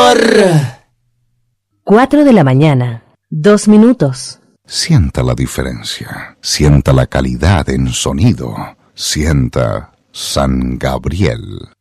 amor. 4 de la mañana, 2 minutos. Sienta la diferencia, sienta la calidad en sonido, sienta San Gabriel.